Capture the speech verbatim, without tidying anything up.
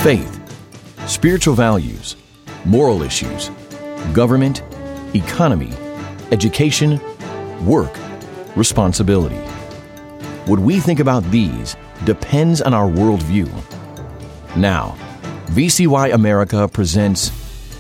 faith, spiritual values, moral issues, government, economy, education, work, responsibility. What we think about these depends on our worldview. Now, V C Y America presents